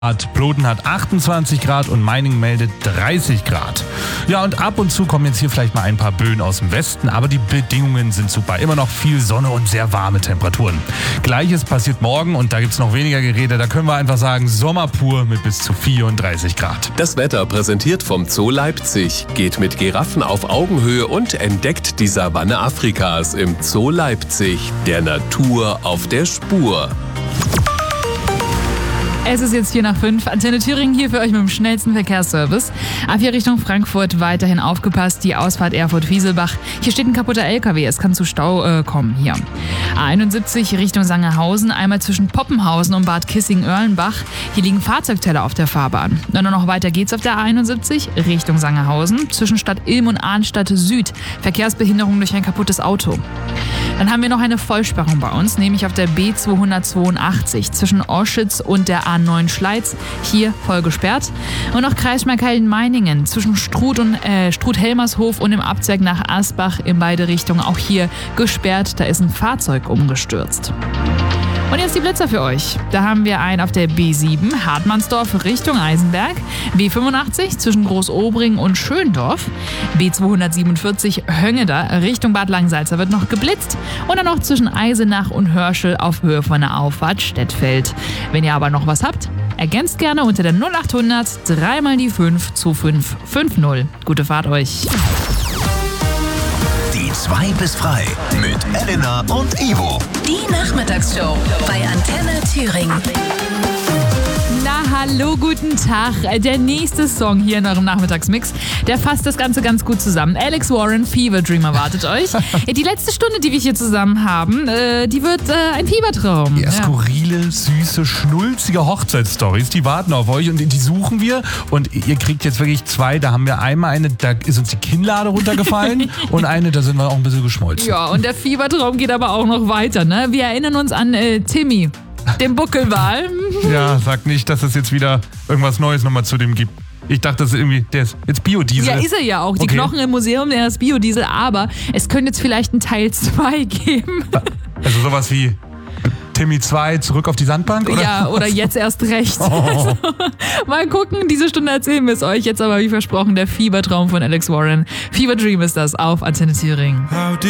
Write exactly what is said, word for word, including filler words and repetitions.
Ploden hat achtundzwanzig Grad und Meiningen meldet dreißig Grad. Ja, und ab und zu kommen jetzt hier vielleicht mal ein paar Böen aus dem Westen, aber die Bedingungen sind super. Immer noch viel Sonne und sehr warme Temperaturen. Gleiches passiert morgen und da gibt's noch weniger Gerede. Da können wir einfach sagen, Sommer pur mit bis zu vierunddreißig Grad. Das Wetter präsentiert vom Zoo Leipzig. Geht mit Giraffen auf Augenhöhe und entdeckt die Savanne Afrikas im Zoo Leipzig. Der Natur auf der Spur. Es ist jetzt vier nach fünf. Antenne Thüringen hier für euch mit dem schnellsten Verkehrsservice. Ab hier Richtung Frankfurt weiterhin aufgepasst. Die Ausfahrt Erfurt-Wieselbach. Hier steht ein kaputter L K W. Es kann zu Stau äh, kommen hier. A einundsiebzig Richtung Sangerhausen. Einmal zwischen Poppenhausen und Bad Kissing-Oerlenbach. Hier liegen Fahrzeugteller auf der Fahrbahn. Dann noch weiter geht's auf der A einundsiebzig Richtung Sangerhausen. Zwischen Stadt Ilm und Arnstadt Süd. Verkehrsbehinderung durch ein kaputtes Auto. Dann haben wir noch eine Vollsperrung bei uns, nämlich auf der B zweihundertzweiundachtzig zwischen Oschitz und der A neun Schleiz. Hier voll gesperrt. Und noch Kreis Markhalden-Meiningen zwischen Struth und äh, Struth-Helmershof und im Abzweig nach Asbach in beide Richtungen. Auch hier gesperrt. Da ist ein Fahrzeug umgestürzt. Und jetzt die Blitzer für euch. Da haben wir einen auf der B sieben, Hartmannsdorf Richtung Eisenberg, B fünfundachtzig zwischen Großobring und Schöndorf, B zweihundertsiebenundvierzig Höngeda Richtung Bad Langsalza wird noch geblitzt und dann noch zwischen Eisenach und Hörschel auf Höhe von der Auffahrt Stettfeld. Wenn ihr aber noch was habt, ergänzt gerne unter der null achthundert drei mal die fünf zu fünf fünf null. Gute Fahrt euch. Die zwei bis frei mit Elena und Ivo. Die Nachmittagsshow bei Antenne Thüringen. Na, hallo, guten Tag. Der nächste Song hier in eurem Nachmittagsmix, der fasst das Ganze ganz gut zusammen. Alex Warren, Fever Dream erwartet euch. Die letzte Stunde, die wir hier zusammen haben, die wird ein Fiebertraum. Ja, skurrile, süße, schnulzige Hochzeitsstories, die warten auf euch und die suchen wir. Und ihr kriegt jetzt wirklich zwei. Da haben wir einmal eine, da ist uns die Kinnlade runtergefallen und eine, da sind wir auch ein bisschen geschmolzen. Ja, und der Fiebertraum geht aber auch noch weiter. Ne? Wir erinnern uns an äh, Timmy. Den Buckelwal. Ja, sag nicht, dass es jetzt wieder irgendwas Neues nochmal zu dem gibt. Ich dachte, das ist irgendwie, der ist jetzt Biodiesel. Ja, ist er ja auch. Die okay. Knochen im Museum, der ist Biodiesel. Aber es könnte jetzt vielleicht einen Teil zwei geben. Also sowas wie Timmy zwei, zurück auf die Sandbank? Oder? Ja, oder jetzt erst recht. Oh. Also, mal gucken, diese Stunde erzählen wir es euch. Jetzt aber, wie versprochen, der Fiebertraum von Alex Warren. Fever Dream ist das auf Antenne Thüringen.